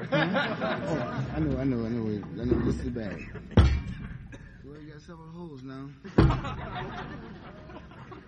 Oh, I know. This is the bag. Well, you got several holes now.